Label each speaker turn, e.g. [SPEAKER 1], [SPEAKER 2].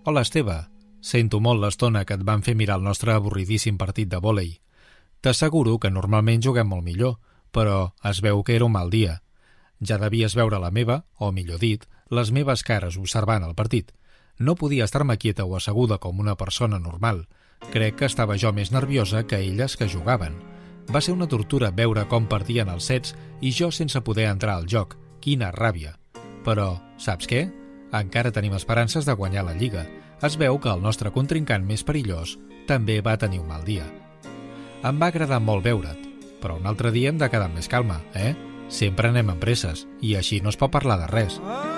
[SPEAKER 1] Hola, Esteve. Sento molt l'estona que et van fer mirar el nostre avorridíssim partit de vòlei. T'asseguro que normalment juguem molt millor, però es veu que era un mal dia. Ja devies veure la meva, o millor dit, les meves cares observant el partit. No podia estar-me quieta o asseguda com una persona normal. Crec que estava jo més nerviosa que elles que jugaven. Va ser una tortura veure com perdien els sets i jo sense poder entrar al joc. Quina ràbia. Però, saps què? Encara tenim esperances de guanyar la Lliga. Es veu que el nostre contrincant més perillós també va tenir un mal dia. Em va agradar molt veure't, però un altre dia hem de quedar amb més calma, eh? Sempre anem amb presses, i així no es pot parlar de res.